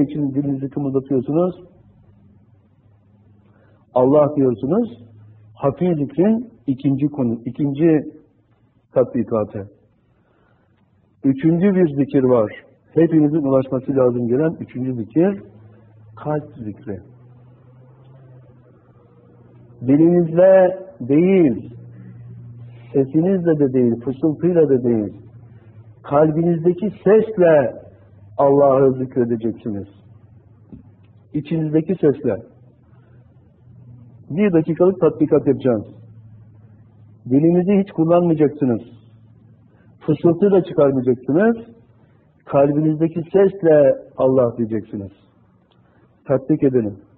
için dilinizi kımıldatıyorsunuz? Allah diyorsunuz. Hafi zikrin ikinci tatbikatı. Üçüncü bir zikir var. Hepinizin ulaşması lazım gelen üçüncü zikir, kalp zikri. Dilinizle değil, sesinizle de değil, fısıltıyla da değil, kalbinizdeki sesle Allah'ı zikredeceksiniz. İçinizdeki sesle. 1 dakikalık tatbikat yapacağız. Dilinizi hiç kullanmayacaksınız. Fısıltı da çıkarmayacaksınız. Kalbinizdeki sesle Allah diyeceksiniz. Tatbik edelim.